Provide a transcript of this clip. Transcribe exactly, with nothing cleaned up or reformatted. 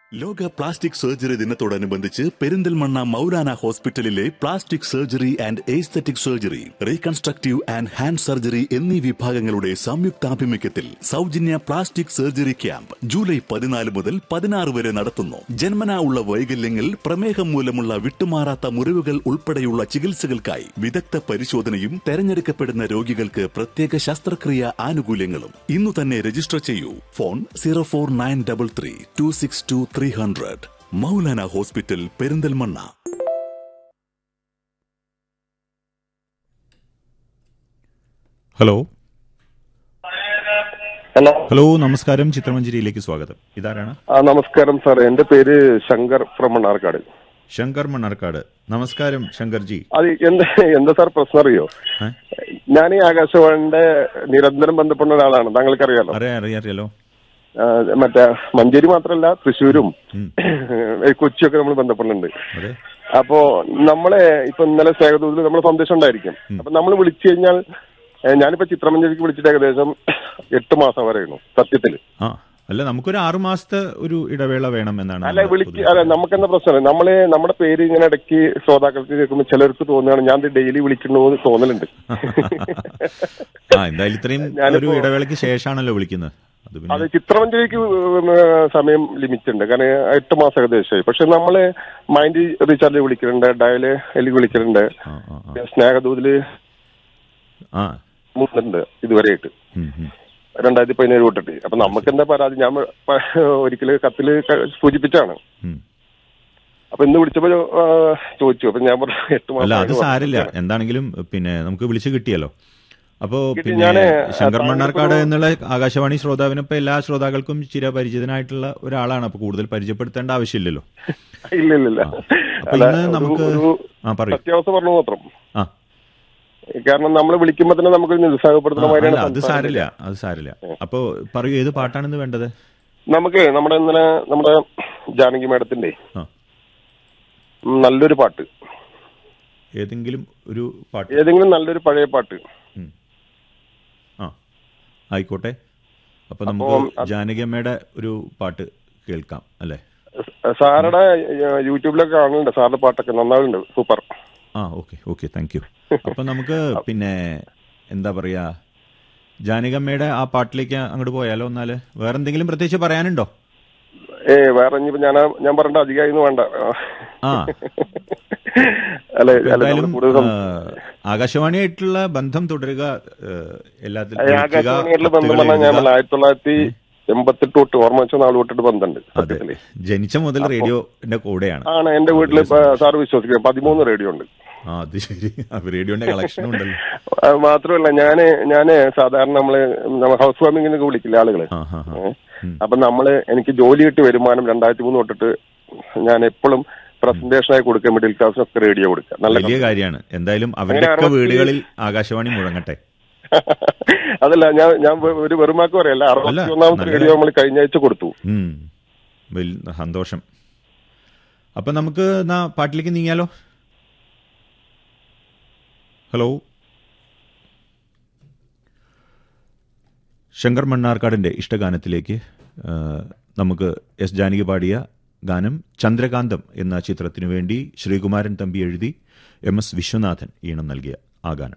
ലോക plastic surgery ദിനത്തോടനുബന്ധിച്ച് പെരിന്തൽമണ്ണ മൗലാന ഹോസ്പിറ്റലിലെ plastic surgery and aesthetic surgery, reconstructive and hand surgery എന്നീ വിഭാഗങ്ങളുടെ സംയുക്താഭിമുഖ്യത്തിൽ സൗജന്യ പ്ലാസ്റ്റിക് സർജറി ക്യാമ്പ് ജൂലൈ പതിനാല് മുതൽ പതിനാറ് വരെ നടത്തുന്നു. ജന്മനാ ഉള്ള വൈകല്യങ്ങൾ, പ്രമേഹം മൂലമുള്ള വിട്ടുമാറാത്ത മുറിവുകൾ ഉൾപ്പെടെയുള്ള ചികിത്സകൾക്കായി വിദഗ്ധ പരിശോധനയും തെരഞ്ഞെടുക്കപ്പെടുന്ന രോഗികൾക്ക് പ്രത്യേക ശസ്ത്രക്രിയ ആനുകൂല്യങ്ങളും. ഇന്നു തന്നെ രജിസ്റ്റർ ചെയ്യൂ. Phone zero four nine double three to six to three hundred. Maulana hospital, Perinthalmanna. Hello hello hello നമസ്കാരം. ചിത്രമഞ്ജരിയിലേക്ക് സ്വാഗതം. ഇതാരാണ്? നമസ്കാരം സാർ, എന്റെ പേര് ശങ്കർ ഫ്രം മണ്ണാർക്കാട്. ശങ്കർ മണ്ണാർക്കാട്. നമസ്കാരം ശങ്കർജി. അത് എന്താ എന്താ സാർ പ്രശ്നം അറിയോ? ഞാൻ ഈ ആകാശവാണിന്റെ നിരന്തരം ബന്ധപ്പെടുന്ന ഒരാളാണ്, താങ്കൾക്കറിയാലോ. അറിയാം അറിയാം അറിയാലോ. മറ്റേ മഞ്ചേരി മാത്രമല്ല, തൃശ്ശൂരും കൊച്ചിയൊക്കെ നമ്മൾ ബന്ധപ്പെടുന്നുണ്ട്. അപ്പോ നമ്മളെ ഇപ്പൊ ഇന്നലെ സ്നേഹദൂതിൽ നമ്മളെ സന്ദേശം ഉണ്ടായിരിക്കും. അപ്പൊ നമ്മൾ വിളിച്ചു കഴിഞ്ഞാൽ, ഞാനിപ്പോ ചിത്രമഞ്ജരിക്ക് വിളിച്ചിട്ട് ഏകദേശം എട്ട് മാസം വരെയാണ് സത്യത്തില്. അല്ല, നമുക്കൊരു ആറു മാസത്തെ ഒരു ഇടവേള വേണം എന്നാണ്. അല്ല വിളിച്ച് അല്ല നമുക്കെന്താ പ്രശ്നം, നമ്മള് നമ്മുടെ പേര് ഇങ്ങനെ ഇടയ്ക്ക് ശ്രോതാക്കൾക്ക് കേൾക്കുമ്പോൾ ചിലർക്ക് തോന്നുകയാണ് ഞാൻ ഡെയിലി വിളിക്കണോ എന്ന് തോന്നലുണ്ട്. എന്തായാലും ഇത്രയും ഒരു ഇടവേളയ്ക്ക് ശേഷമാണല്ലോ വിളിക്കുന്നത്. അതെ, ചിത്രമഞ്ജരിക്ക് സമയം ലിമിറ്റ് ഉണ്ട്, കാരണം എട്ട് മാസം ഏകദേശമായി. പക്ഷെ നമ്മള് മൈൻഡ് റീചാർജ് വിളിക്കുന്നുണ്ട്, ഡയല് എല്ലി വിളിക്കുന്നുണ്ട്, സ്നേഹദൂതില് മൂന്നുണ്ട് ഇതുവരെയായിട്ട്, രണ്ടായിരത്തി പതിനേഴ് തൊട്ടിട്ട്. അപ്പൊ നമുക്ക് എന്താ പരാതി, ഞാൻ ഒരിക്കല് കത്തില് സൂചിപ്പിച്ചാണ്. അപ്പൊ ഇന്ന് വിളിച്ചപ്പോ ചോദിച്ചു, അപ്പൊ ഞാൻ പറഞ്ഞു എട്ട് മാസം. അത് സാരില്ല, എന്താണെങ്കിലും പിന്നെ നമുക്ക് വിളിച്ചു കിട്ടിയല്ലോ. അപ്പോ പിന്നെ ശങ്കർ മണ്ണാർക്കാട് എന്നുള്ള ആകാശവാണി ശ്രോതാവിനൊപ്പം എല്ലാ ശ്രോതാക്കൾക്കും ചിരപരിചിതനായിട്ടുള്ള ഒരാളാണ്. അപ്പൊ കൂടുതൽ പരിചയപ്പെടുത്തേണ്ട ആവശ്യമില്ലല്ലോ. ഇല്ല ഇല്ല അപ്പൊ ഇന്ന് നമുക്ക് അത്യാവശ്യം പറഞ്ഞു മാത്രം. ആ കാരണം നമ്മൾ വിളിക്കുമ്പോ തന്നെ നമുക്ക് നിരുത്സാഹപ്പെടുത്തുന്ന അത് സാരില്ല അത് സാരില്ല അപ്പൊ പറയൂ, ഏത് പാട്ടാണെന്ന് വേണ്ടത്? നമുക്ക് നമ്മുടെ ഇന്നലെ നമ്മുടെ ജാനകി മാഡത്തിന്റെ നല്ലൊരു പാട്ട്, ഏതെങ്കിലും ഒരു പാട്ട്, ഏതെങ്കിലും നല്ലൊരു പഴയ പാട്ട്. ആ ആയിക്കോട്ടെ. അപ്പൊ നമുക്ക് ജാനകിയമ്മയുടെ ഒരു പാട്ട് കേൾക്കാം അല്ലേ? സാറുടെ യൂട്യൂബിലൊക്കെ കാണുന്നുണ്ട്, സാറിന്റെ പാട്ടൊക്കെ നന്നാവുന്നുണ്ട്, സൂപ്പർ. ആ ഓക്കെ ഓക്കെ താങ്ക് യു. അപ്പൊ നമുക്ക് പിന്നെ എന്താ പറയാ, ജാനകിയമ്മയുടെ ആ പാട്ടിലേക്ക് അങ്ങോട്ട് പോയാലോ? എന്നാല് വേറെ എന്തെങ്കിലും പ്രത്യേകിച്ച് പറയാനുണ്ടോ? ഏ വേറെ ഇനിയിപ്പോ ഞാൻ ഞാൻ പറഞ്ഞ അധികമായിരുന്നു വേണ്ട. ആ ആകാശവാണിയായിട്ടുള്ള ബന്ധം തുടരുക. ആകാശവാണിയായിട്ടുള്ള ബന്ധം പറഞ്ഞാൽ ഞാൻ ആയിരത്തി തൊള്ളായിരത്തി എൺപത്തെട്ട് തൊട്ട് ഓർമ്മ വെച്ച നാൾ തൊട്ടിട്ട് ബന്ധമുണ്ട്. ജനിച്ച മുതൽ റേഡിയോന്റെ കൂടെയാണ്. ആണ് എന്റെ വീട്ടില് സാർ വിശ്വസിക്കുക പതിമൂന്ന് റേഡിയോ ഉണ്ട്. ആ അത് ശരി, റേഡിയോന്റെ കളക്ഷനും ഉണ്ടല്ലോ. മാത്രമല്ല ഞാന് ഞാന് സാധാരണ നമ്മള് ഹൗസ് വാമിങ്ങിനൊക്കെ വിളിക്കില്ല ആളുകള്. അപ്പൊ നമ്മള് എനിക്ക് ജോലി കിട്ടി വരുമാനം രണ്ടായിരത്തി മൂന്ന് തൊട്ടിട്ട് ഞാൻ എപ്പോഴും പ്രസന്റേഷനായി കൊടുക്കുക, മിഡിൽ ക്ലാസ്സിനൊക്കെ റേഡിയോ കൊടുക്കുക. നല്ല വലിയ കാര്യമാണ്. എന്തായാലും അവരുടെ വീടുകളിൽ ആകാശവാണി മുഴങ്ങട്ടെ. അതല്ല, ഞാൻ ഞാൻ ഒരു വെറുമാക്ക് പറയല്ല, അറുപത്തി ഒന്നാമത്തെ റേഡിയോ നമ്മൾ കഴിഞ്ഞ ആഴ്ച കൊടുത്തു. സന്തോഷം. അപ്പൊ നമുക്ക് എന്നാ പാട്ടിലേക്ക് നീങ്ങിയാലോ? ഹലോ, ശങ്കർ മണ്ണാർക്കാടിന്റെ ഇഷ്ടഗാനത്തിലേക്ക് നമുക്ക് എസ് ജാനകി പാടിയ ഗാനം ചന്ദ്രകാന്തം എന്ന ചിത്രത്തിനു വേണ്ടി ശ്രീകുമാരൻ തമ്പി എഴുതി എം എസ് വിശ്വനാഥൻ ഈണം നൽകിയ ആ ഗാനം.